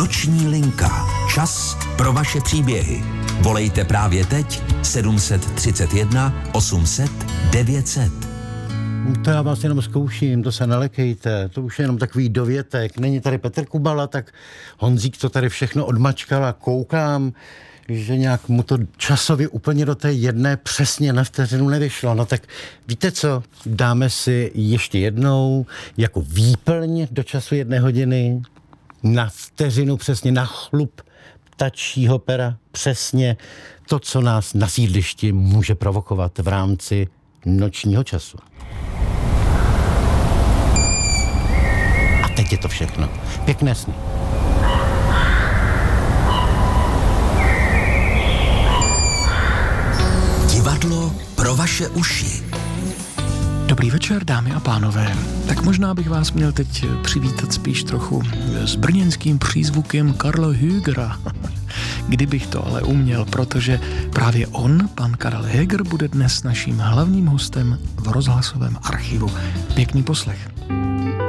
Noční linka. Čas pro vaše příběhy. Volejte právě teď 731 800 900. To já vás jenom zkouším, to se nelekejte, to už je jenom takový dovětek. Není tady Petr Kubala, tak Honzík to tady všechno odmačkal a koukám, že nějak mu to časově úplně do té jedné přesně na vteřinu nevyšlo. No tak víte co, dáme si ještě jednou jako výplň do času 1 hodiny, na vteřinu přesně, na chlup ptačího pera, přesně to, co nás na sídlišti může provokovat v rámci nočního času. A teď je to všechno. Pěkné sny. Divadlo pro vaše uši. Dobrý večer, dámy a pánové. Tak možná bych vás měl teď přivítat spíš trochu s brněnským přízvukem Karla Högera. Kdybych to ale uměl, protože právě on, pan Karel Höger, bude dnes naším hlavním hostem v rozhlasovém archivu. Pěkný poslech.